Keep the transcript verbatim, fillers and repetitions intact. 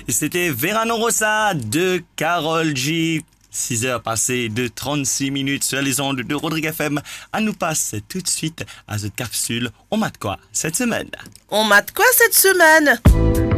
C'était Verano Rossa de Karol G. six heures passées de trente-six minutes sur les ondes de Rodrigue F M. On nous passe tout de suite à cette capsule. On mate quoi cette semaine? On mate quoi cette semaine?